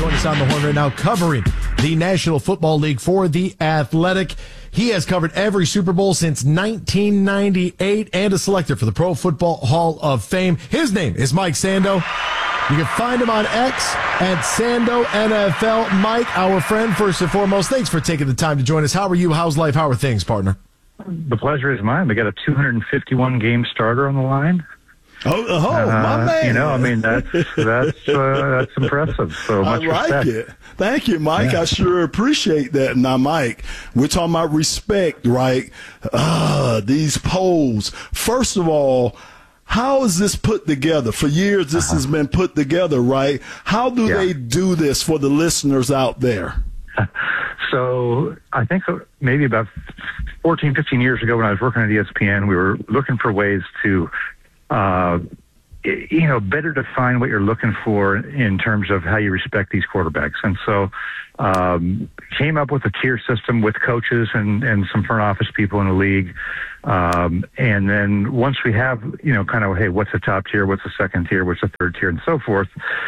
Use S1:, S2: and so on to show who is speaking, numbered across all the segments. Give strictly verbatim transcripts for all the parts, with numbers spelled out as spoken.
S1: Join us on the horn right now covering the National Football League for The Athletic. He has covered every Super Bowl since nineteen ninety-eight and a selector for the Pro Football Hall of Fame. His name is Mike Sando. You can find him on X at Sando N F L. Mike, our friend, first and foremost, thanks for taking the time to join us. How are you? How's life? How are things, partner?
S2: The pleasure is mine. We got a two hundred fifty-one game starter on the line.
S1: Oh, oh uh, my man!
S2: You know, I mean, that's that's uh, that's impressive. So much
S3: I like
S2: respect.
S3: it. Thank you, Mike.
S1: Yeah.
S3: I sure appreciate that. Now, Mike, we're talking about respect, right? Uh, these polls. First of all, how is this put together? For years, this uh-huh. has been put together, right? How do
S2: yeah.
S3: they do this for the listeners out there?
S2: So I think maybe about fourteen, fifteen years ago when I was working at E S P N, we were looking for ways to Uh, you know, better define what you're looking for in terms of how you respect these quarterbacks. And so um, came up with a tier system with coaches and, and some front office people in the league. Um, and then once we have, you know, kind of, hey, what's the top tier, what's the second tier, what's the third tier, and so forth,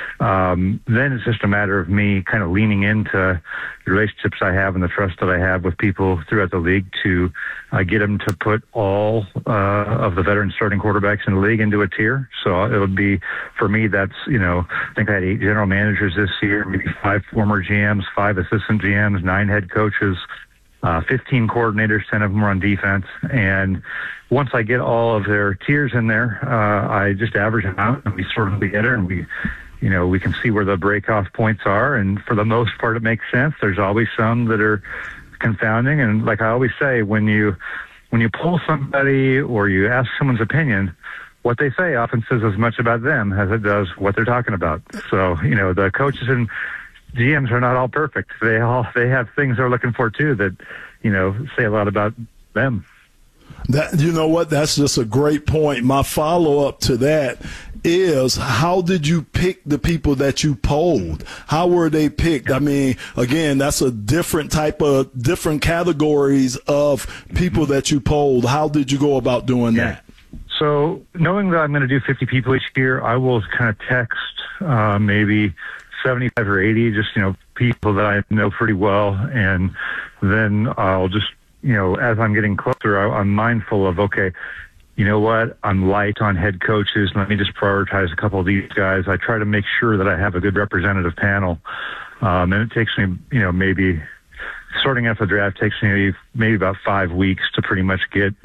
S2: um, then it's just a matter of me kind of leaning into the relationships I have and the trust that I have with people throughout the league to uh, get them to put all uh, of the veteran starting quarterbacks in the league into a tier. So it would be, for me, that's, you know, I think I had eight general managers this year, maybe five former G Ms, five assistant G Ms, nine head coaches, Uh, fifteen coordinators, ten of them were on defense. And once I get all of their tiers in there, uh, I just average them out and we sort them together and we, you know, we can see where the break-off points are. And for the most part, it makes sense. There's always some that are confounding. And like I always say, when you, when you poll somebody or you ask someone's opinion, what they say often says as much about them as it does what they're talking about. So, you know, the coaches and G Ms are not all perfect. They all they have things they're looking for too that, you know, say a lot about them.
S3: That, you know what? That's just a great point. My follow up to that is, how did you pick the people that you polled? How were they picked? I mean, again, that's a different type of different categories of people that you polled. How did you go about doing
S2: Yeah.
S3: that?
S2: So knowing that I'm going to do fifty people each year, I will kind of text uh, maybe seventy-five or eighty, just, you know, people that I know pretty well. And then I'll just, you know, as I'm getting closer, I, I'm mindful of, okay, you know what, I'm light on head coaches. Let me just prioritize a couple of these guys. I try to make sure that I have a good representative panel. Um, and it takes me, you know, maybe sorting out the draft takes me maybe about five weeks to pretty much get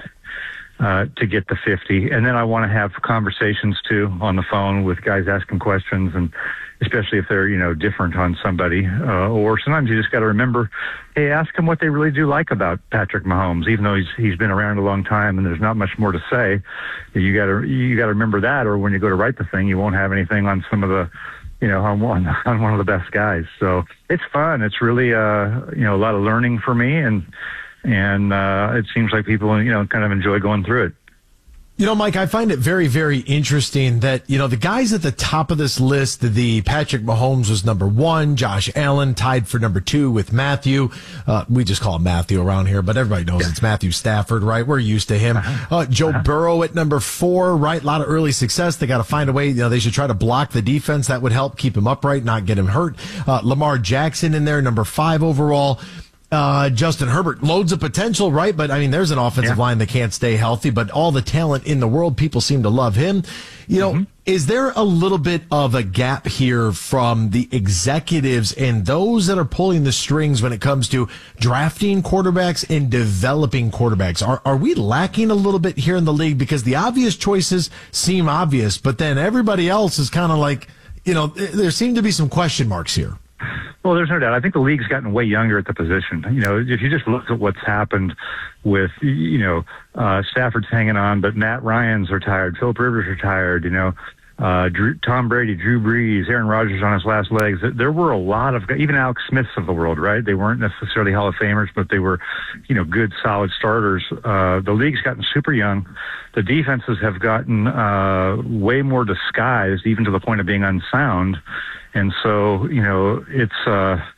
S2: Uh, to get the fifty. And then I want to have conversations too on the phone with guys asking questions, and especially if they're, you know, different on somebody. Uh, or sometimes you just got to remember, hey, ask them what they really do like about Patrick Mahomes, even though he's he's been around a long time and there's not much more to say. You got to you got to remember that, or when you go to write the thing, you won't have anything on some of the, you know, on one on one of the best guys. So it's fun. It's really uh you know a lot of learning for me, and. And uh, it seems like people, you know, kind of enjoy going through it.
S1: You know, Mike, I find it very, very interesting that, you know, the guys at the top of this list, the Patrick Mahomes was number one, Josh Allen tied for number two with Matthew. Uh, we just call him Matthew around here, but everybody knows yeah. it's Matthew Stafford, right? We're used to him. Uh, Joe uh-huh. Burrow at number four, right? A lot of early success. They got to find a way. You know, they should try to block the defense. That would help keep him upright, not get him hurt. Uh, Lamar Jackson in there, number five overall. Uh, Justin Herbert, loads of potential, right? But I mean, there's an offensive yeah. line that can't stay healthy, but all the talent in the world, people seem to love him. You know, mm-hmm. is there a little bit of a gap here from the executives and those that are pulling the strings when it comes to drafting quarterbacks and developing quarterbacks? Are, are we lacking a little bit here in the league? Because the obvious choices seem obvious, but then everybody else is kind of like, you know, there seem to be some question marks here.
S2: Well, there's no doubt. I think the league's gotten way younger at the position. You know, if you just look at what's happened with, you know, uh, Stafford's hanging on, but Matt Ryan's retired, Philip Rivers retired, you know, uh, Drew, Tom Brady, Drew Brees, Aaron Rodgers on his last legs. There were a lot of, even Alex Smiths of the world, right? They weren't necessarily Hall of Famers, but they were, you know, good, solid starters. Uh, the league's gotten super young. The defenses have gotten uh, way more disguised, even to the point of being unsound. And so, you know, it's uh,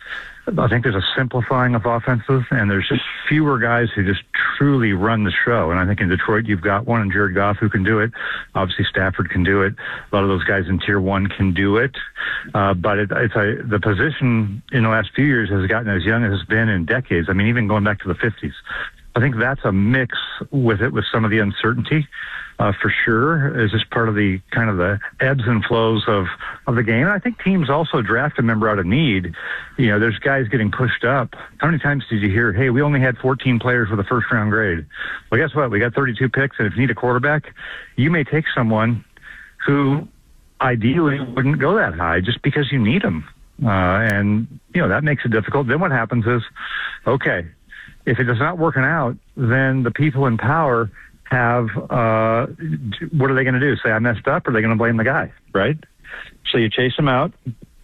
S2: I think there's a simplifying of offenses, and there's just fewer guys who just truly run the show. And I think in Detroit, you've got one in Jared Goff who can do it. Obviously, Stafford can do it. A lot of those guys in Tier One can do it. Uh, but it, it's a, the position in the last few years has gotten as young as it's been in decades. I mean, even going back to the fifties. I think that's a mix with it, with some of the uncertainty. Uh, for sure, is just part of the kind of the ebbs and flows of, of the game. And I think teams also draft a member out of need. You know, there's guys getting pushed up. How many times did you hear, hey, we only had fourteen players with a first round grade? Well, guess what? We got thirty-two picks, and if you need a quarterback, you may take someone who ideally wouldn't go that high just because you need them. Uh, and, you know, that makes it difficult. Then what happens is, okay, if it is not working out, then the people in power have, uh, what are they going to do? Say I messed up, or are they going to blame the guy, right? So you chase him out.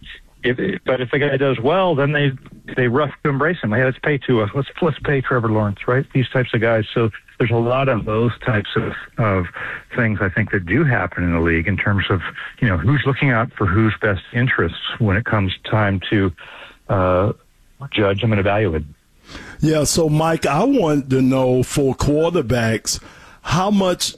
S2: If, but if the guy does well, then they they rush to embrace him. Hey, let's pay to us. Let's let's pay Trevor Lawrence, right? These types of guys. So there's a lot of those types of of things I think that do happen in the league in terms of, you know, who's looking out for whose best interests when it comes time to uh, judge them and evaluate.
S3: Yeah. So Mike, I want to know for quarterbacks, how much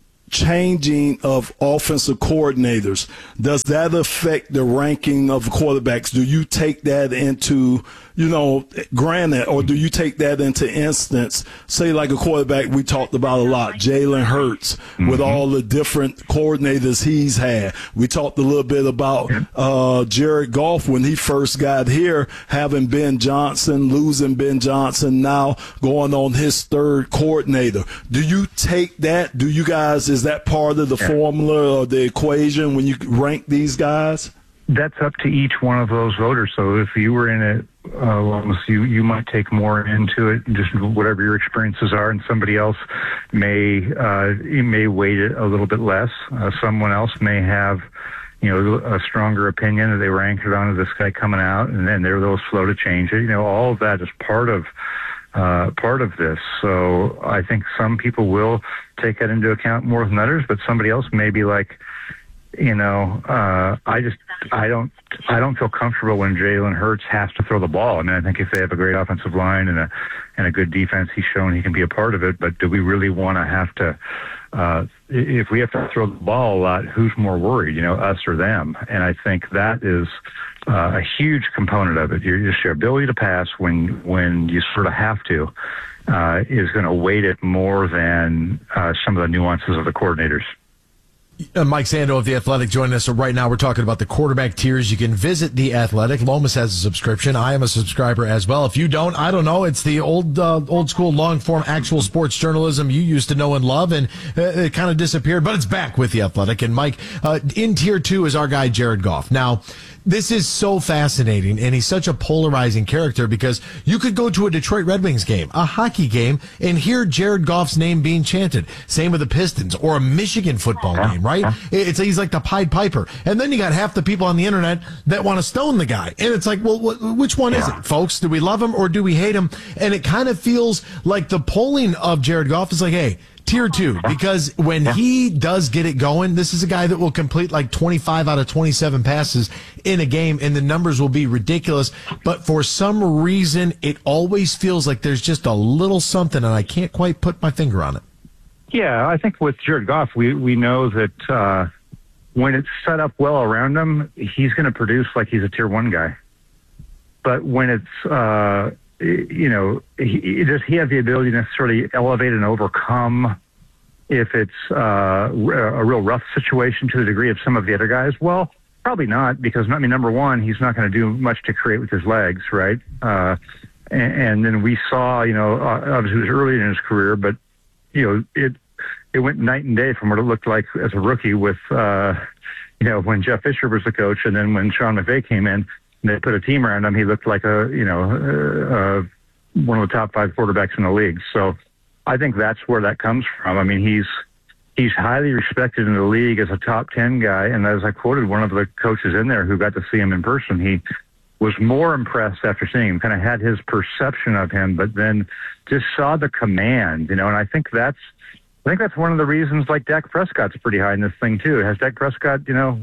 S3: changing of offensive coordinators, does that affect the ranking of quarterbacks? Do you take that into, you know, granted, or do you take that into instance, say like a quarterback we talked about a lot, Jalen Hurts, mm-hmm. with all the different coordinators he's had. We talked a little bit about uh, Jared Goff when he first got here, having Ben Johnson, losing Ben Johnson, now going on his third coordinator. Do you take that? Do you guys, is that part of the yeah. formula or the equation when you rank these guys?
S2: That's up to each one of those voters. So if you were in it, uh, you you might take more into it, just whatever your experiences are, and somebody else may uh, you may weight it a little bit less. Uh, someone else may have, you know, a stronger opinion that they were anchored on this guy coming out, and then they're those slow to change it. You know, all of that is part of uh, part of this. So I think some people will take that into account more than others, but somebody else may be like, you know, uh, I just, I don't, I don't feel comfortable when Jalen Hurts has to throw the ball. I mean, I think if they have a great offensive line and a, and a good defense, he's shown he can be a part of it. But do we really want to have to, uh, if we have to throw the ball a lot, who's more worried, you know, us or them? And I think that is uh, a huge component of it. Your, just your ability to pass when, when you sort of have to, uh, is going to weight it more than uh, some of the nuances of the coordinators.
S1: Uh, Mike Sando of The Athletic joining us. So right now we're talking about the quarterback tiers. You can visit The Athletic. Lomas has a subscription. I am a subscriber as well. If you don't, I don't know. It's the old, uh, old school long form actual sports journalism you used to know and love, and uh, it kind of disappeared, but it's back with The Athletic. And Mike, uh, in tier two is our guy, Jared Goff. Now, this is so fascinating, and he's such a polarizing character because you could go to a Detroit Red Wings game, a hockey game, and hear Jared Goff's name being chanted. Same with the Pistons or a Michigan football game, right? It's he's like the Pied Piper. And then you got half the people on the internet that want to stone the guy. And it's like, well, wh- which one is it, folks? Do we love him or do we hate him? And it kind of feels like the polling of Jared Goff is like, hey, tier two, because when he does get it going, this is a guy that will complete like twenty-five out of twenty-seven passes in a game, and the numbers will be ridiculous. But for some reason, it always feels like there's just a little something, and I can't quite put my finger on it.
S2: Yeah, I think with Jared Goff, we, we know that uh, when it's set up well around him, he's going to produce like he's a tier one guy. But when it's, uh, you know, he, does he have the ability to necessarily elevate and overcome if it's uh, a real rough situation to the degree of some of the other guys? Well, probably not, because, I mean, number one, he's not going to do much to create with his legs, right? Uh, and, and then we saw, you know, obviously it was early in his career, but, you know, it it went night and day from what it looked like as a rookie with, uh, you know, when Jeff Fisher was the coach, and then when Sean McVay came in, and they put a team around him, he looked like a, you know, uh, uh, one of the top five quarterbacks in the league. So I think that's where that comes from. I mean, he's he's highly respected in the league as a top ten guy, and as I quoted one of the coaches in there who got to see him in person, he was more impressed after seeing him, kind of had his perception of him, but then just saw the command, you know, and I think that's I think that's one of the reasons, like, Dak Prescott's pretty high in this thing, too. Has Dak Prescott, you know,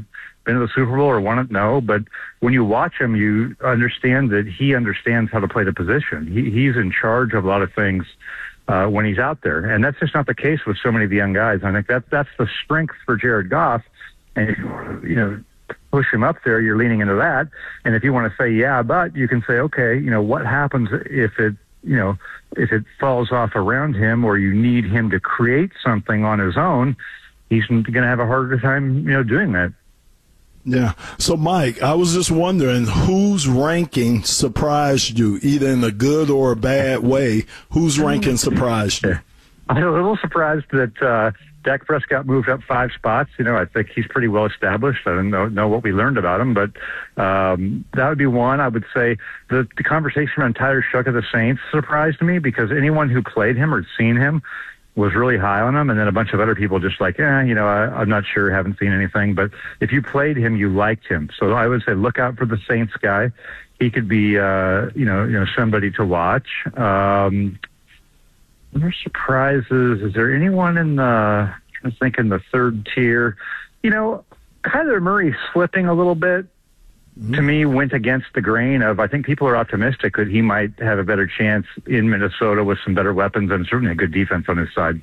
S2: been to the Super Bowl or won it? No. But when you watch him, you understand that he understands how to play the position. He, he's in charge of a lot of things uh, when he's out there. And that's just not the case with so many of the young guys. I think that, that's the strength for Jared Goff. And, if you, you know, push him up there, you're leaning into that. And if you want to say, yeah, but you can say, okay, you know, what happens if it, you know, if it falls off around him or you need him to create something on his own, he's going to have a harder time, you know, doing that.
S3: Yeah. So, Mike, I was just wondering whose ranking surprised you, either in a good or a bad way. Whose ranking surprised you?
S2: I'm a little surprised that uh, Dak Prescott moved up five spots. You know, I think he's pretty well established. I don't know, know what we learned about him, but um, that would be one. I would say the, the conversation on Tyler Shough of the Saints surprised me because anyone who played him or had seen him was really high on him, and then a bunch of other people just like, eh, you know, I, I'm not sure, haven't seen anything. But if you played him, you liked him. So I would say look out for the Saints guy. He could be, uh, you know, you know, somebody to watch. Um, other surprises? Is there anyone in the? I'm trying to think in the third tier. You know, Kyler Murray slipping a little bit. To me, went against the grain of, I think people are optimistic that he might have a better chance in Minnesota with some better weapons and certainly a good defense on his side.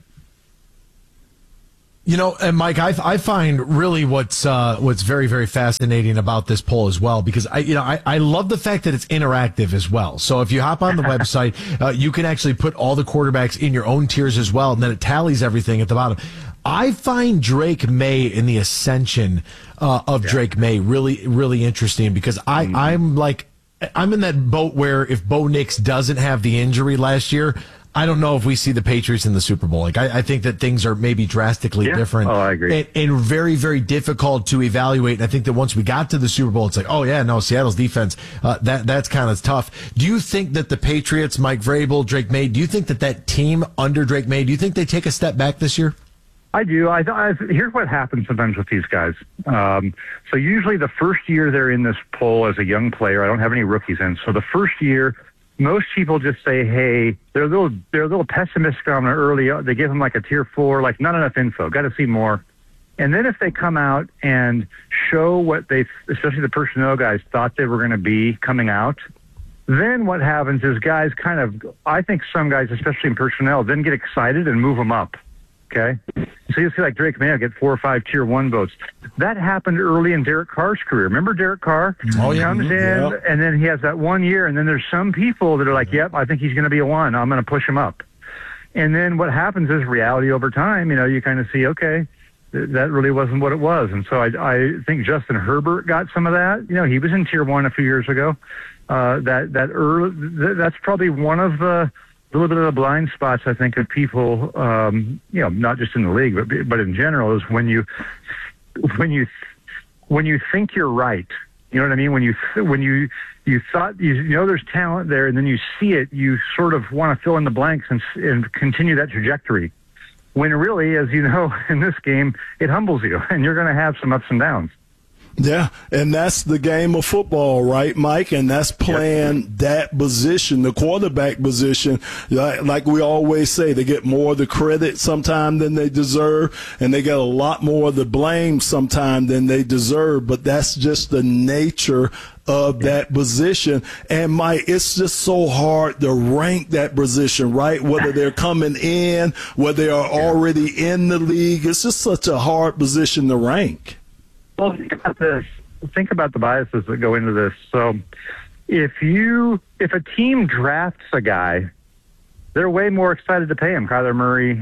S1: You know, and Mike, I, I find really what's uh, what's very, very fascinating about this poll as well, because I, you know, I, I love the fact that it's interactive as well. So if you hop on the website, uh, you can actually put all the quarterbacks in your own tiers as well, and then it tallies everything at the bottom. I find Drake May in the ascension uh, of yeah. Drake May really, really interesting because I, mm-hmm. I'm like, I'm in that boat where if Bo Nix doesn't have the injury last year, I don't know if we see the Patriots in the Super Bowl. Like, I, I think that things are maybe drastically
S2: yeah.
S1: different.
S2: Oh, I agree.
S1: And, and very, very difficult to evaluate. And I think that once we got to the Super Bowl, it's like, oh yeah, no, Seattle's defense, uh, that, that's kind of tough. Do you think that the Patriots, Mike Vrabel, Drake May, do you think that that team under Drake May, do you think they take a step back this year?
S2: I do. I, I here's what happens sometimes with these guys. Um, so usually the first year they're in this poll as a young player, I don't have any rookies in. So the first year, most people just say, "Hey, they're a little they're a little pessimistic on it early. They give them like a tier four, like not enough info. Got to see more." And then if they come out and show what they, especially the personnel guys, thought they were going to be coming out, then what happens is guys kind of, I think some guys, especially in personnel, then get excited and move them up. Okay, so you see like Drake May get four or five tier one votes. That happened early in Derek Carr's career. Remember Derek Carr?
S1: Oh, yeah.
S2: Comes in,
S3: yeah.
S2: and then he has that one year, and then there's some people that are like, yep, I think he's going to be a one. I'm going to push him up. And then what happens is reality over time, you know, you kind of see, okay, th- that really wasn't what it was. And so I, I think Justin Herbert got some of that. You know, he was in tier one a few years ago. Uh, that, that early, th- that's probably one of the, a little bit of the blind spots, I think, of people, um, you know, not just in the league, but but in general, is when you when you when you think you're right. You know what I mean? When you when you you thought you know there's talent there, and then you see it, you sort of want to fill in the blanks and and continue that trajectory. When really, as you know, in this game, it humbles you, and you're going to have some ups and downs.
S3: Yeah, and that's the game of football, right, Mike? And that's playing yep. that position, the quarterback position. Like we always say, they get more of the credit sometime than they deserve, and they get a lot more of the blame sometime than they deserve. But that's just the nature of that position. And Mike, it's just so hard to rank that position, right? Whether they're coming in, whether they are already in the league. It's just such a hard position to rank.
S2: Well, think about this. Think about the biases that go into this. So, if you if a team drafts a guy, they're way more excited to pay him. Kyler Murray,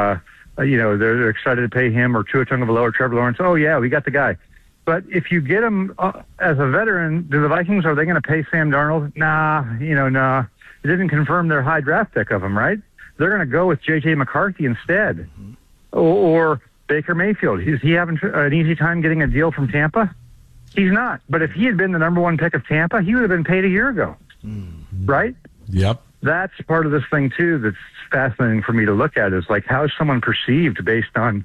S2: uh, you know, they're, they're excited to pay him, or Tua Tagovailoa or Trevor Lawrence. Oh yeah, we got the guy. But if you get him uh, as a veteran, do the Vikings, are they going to pay Sam Darnold? Nah, you know, nah. It didn't confirm their high draft pick of him, right? They're going to go with J J McCarthy instead, mm-hmm. or, or Baker Mayfield. Is he having an easy time getting a deal from Tampa? He's not. But if he had been the number one pick of Tampa, he would have been paid a year ago. Mm-hmm. Right?
S1: Yep.
S2: That's part of this thing, too, that's fascinating for me to look at, is like, how is someone perceived based on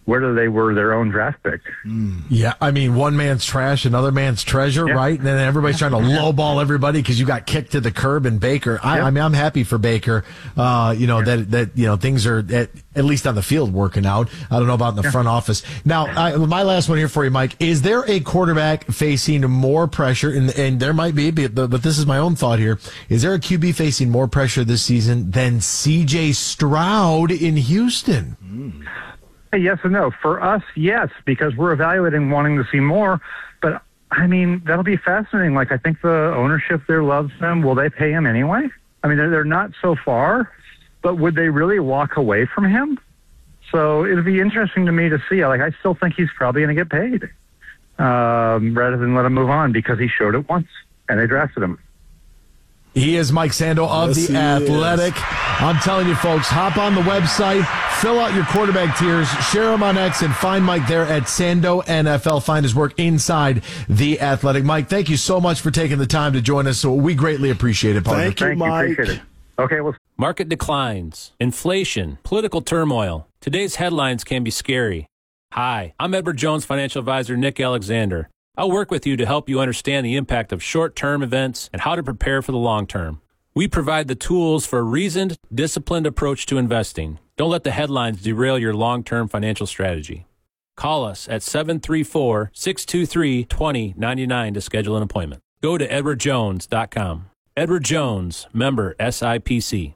S2: whether they were their own draft pick.
S1: Mm. Yeah, I mean, one man's trash, another man's treasure, yeah. right? And then everybody's trying to lowball everybody because you got kicked to the curb in Baker. I, yeah. I mean, I'm happy for Baker, uh, you know, yeah. that, that, you know, things are at, at least on the field working out. I don't know about in the yeah. front office. Now, I, my last one here for you, Mike. Is there a quarterback facing more pressure? And, and there might be, but, but this is my own thought here. Is there a Q B facing more pressure this season than C J Stroud in Houston?
S2: Mm. Yes and no. For us, yes, because we're evaluating wanting to see more. But, I mean, that'll be fascinating. Like, I think the ownership there loves him. Will they pay him anyway? I mean, they're, they're not so far, but would they really walk away from him? So it'll be interesting to me to see. Like, I still think he's probably going to get paid um, rather than let him move on because he showed it once, and they drafted him.
S1: He is Mike Sando of yes, The Athletic. Is. I'm telling you, folks, hop on the website, fill out your quarterback tiers, share them on X, and find Mike there at Sando N F L. Find his work inside The Athletic. Mike, thank you so much for taking the time to join us. So we greatly appreciate it, partner.
S3: Thank you, Mike.
S2: You, appreciate it. Okay, well.
S4: Market declines, inflation, political turmoil. Today's headlines can be scary. Hi, I'm Edward Jones financial advisor Nick Alexander. I'll work with you to help you understand the impact of short-term events and how to prepare for the long term. We provide the tools for a reasoned, disciplined approach to investing. Don't let the headlines derail your long-term financial strategy. Call us at seven three four, six two three, two zero nine nine to schedule an appointment. Go to edward jones dot com. Edward Jones, member S I P C.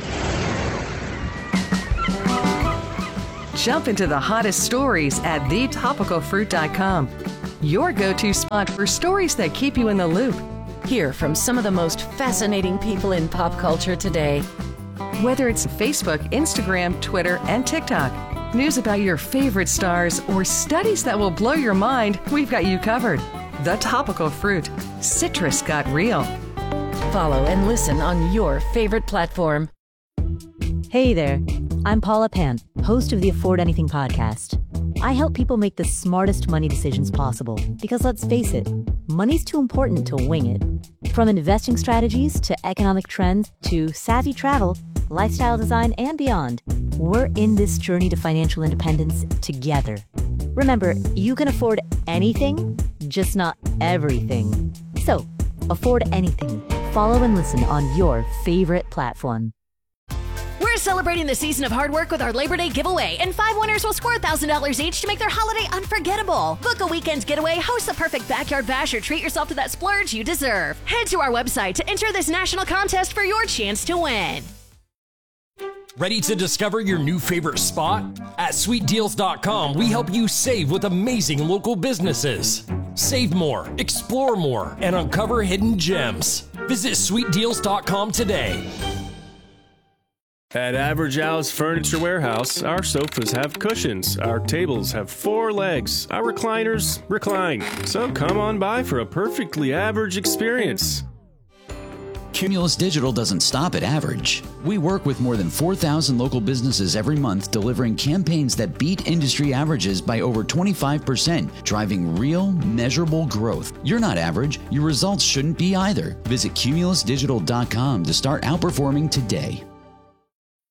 S5: Jump into the hottest stories at the topical fruit dot com. Your go-to spot for stories that keep you in the loop.
S6: Hear from some of the most fascinating people in pop culture today.
S5: Whether it's Facebook, Instagram, Twitter, and TikTok, news about your favorite stars, or studies that will blow your mind, we've got you covered. The Topical Fruit. Citrus got real.
S6: Follow and listen on your favorite platform.
S7: Hey there, I'm Paula Pan, host of the Afford Anything podcast. I help people make the smartest money decisions possible because, let's face it, money's too important to wing it. From investing strategies to economic trends to savvy travel, lifestyle design, and beyond, we're in this journey to financial independence together. Remember, you can afford anything, just not everything. So, afford anything. Follow and listen on your favorite platform.
S8: We're celebrating the season of hard work with our Labor Day giveaway, and five winners will score one thousand dollars each to make their holiday unforgettable. Book a weekend getaway, host the perfect backyard bash, or treat yourself to that splurge you deserve. Head to our website to enter this national contest for your chance to win.
S9: Ready to discover your new favorite spot? At sweet deals dot com, we help you save with amazing local businesses. Save more, explore more, and uncover hidden gems. Visit sweet deals dot com today.
S10: At Average Al's Furniture Warehouse, our sofas have cushions, our tables have four legs, our recliners recline. So come on by for a perfectly average experience.
S11: Cumulus Digital doesn't stop at average. We work with more than four thousand local businesses every month, delivering campaigns that beat industry averages by over twenty-five percent, driving real, measurable growth. You're not average. Your results shouldn't be either. Visit cumulus digital dot com to start outperforming today.